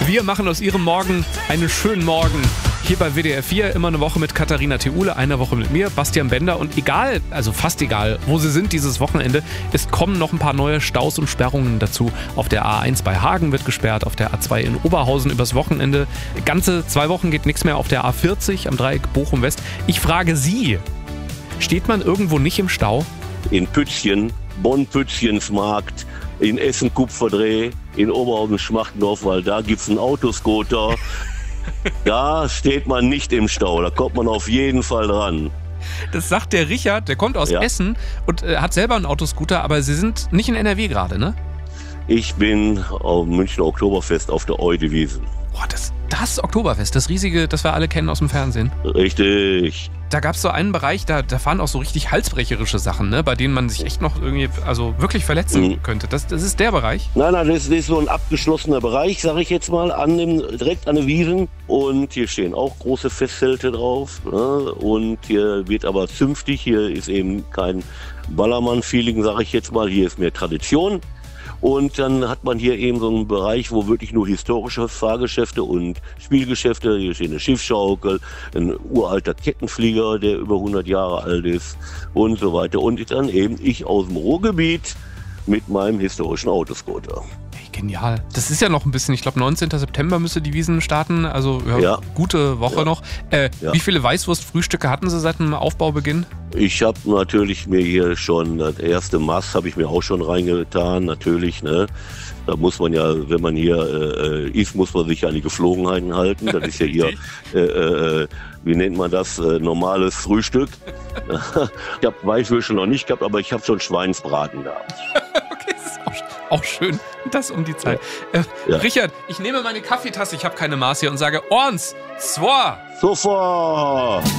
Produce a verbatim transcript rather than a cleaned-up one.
Wir machen aus Ihrem Morgen einen schönen Morgen. Hier bei W D R vier, immer eine Woche mit Katharina Theule, eine Woche mit mir, Bastian Bender. Und egal, also fast egal, wo Sie sind dieses Wochenende, es kommen noch ein paar neue Staus und Sperrungen dazu. Auf der A eins bei Hagen wird gesperrt, auf der A zwei in Oberhausen übers Wochenende. Ganze zwei Wochen geht nichts mehr auf der A vierzig am Dreieck Bochum West. Ich frage Sie, steht man irgendwo nicht im Stau? In Pützchen, Bonn-Pützchensmarkt, in Essen-Kupferdreh, in Oberhausen-Schmachtendorf, weil da gibt's einen Autoscooter. Da steht man nicht im Stau, da kommt man auf jeden Fall dran. Das sagt der Richard, der kommt aus Ja. Essen und äh, hat selber einen Autoscooter, aber Sie sind nicht in N R W gerade, ne? Ich bin auf dem Münchner Oktoberfest auf der Eudewiesen. Boah, das, das Oktoberfest, das riesige, das wir alle kennen aus dem Fernsehen. Richtig. Da gab es so einen Bereich, da, da fahren auch so richtig halsbrecherische Sachen, ne? Bei denen man sich echt noch irgendwie, also wirklich verletzen Mhm. könnte. Das, das ist der Bereich. Nein, nein, das ist so ein abgeschlossener Bereich, sage ich jetzt mal, an dem, direkt an der Wiesen. Und hier stehen auch große Festzelte drauf. Ne? Und hier wird aber zünftig, hier ist eben kein Ballermann-Feeling, sage ich jetzt mal. Hier ist mehr Tradition. Und dann hat man hier eben so einen Bereich, wo wirklich nur historische Fahrgeschäfte und Spielgeschäfte, hier steht eine Schiffsschaukel, ein uralter Kettenflieger, der über hundert Jahre alt ist und so weiter. Und dann eben ich aus dem Ruhrgebiet mit meinem historischen Autoscooter. Ey, genial. Das ist ja noch ein bisschen, ich glaube neunzehnten September müsste die Wiesen starten, also ja, Ja. gute Woche Ja. noch. Äh, Ja. Wie viele Weißwurstfrühstücke hatten Sie seit dem Aufbaubeginn? Ich habe natürlich mir hier schon das erste Maß habe ich mir auch schon reingetan, natürlich, ne. Da muss man ja, wenn man hier äh, isst, muss man sich an die Geflogenheiten halten. Das ist ja hier, äh, äh, wie nennt man das, äh, normales Frühstück. Ich habe Weißwürste noch nicht gehabt, aber ich habe schon Schweinsbraten gehabt. Okay, das ist auch, auch schön. Das um die Zeit. Äh, Ja. Richard, ich nehme meine Kaffeetasse, ich habe keine Maß hier und sage Orns, Zwar. Sofort!